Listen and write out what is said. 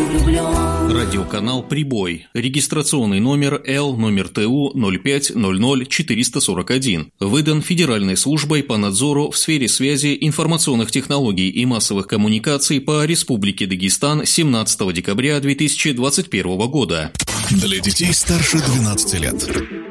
влюблен. Радиоканал «Прибой». Регистрационный номер Л номер ТУ 0500441. Выдан Федеральной службой по надзору в сфере связи, информационных технологий и массовых коммуникаций по Республике Дагестан 17 декабря 2021 года. Для детей старше 12 лет.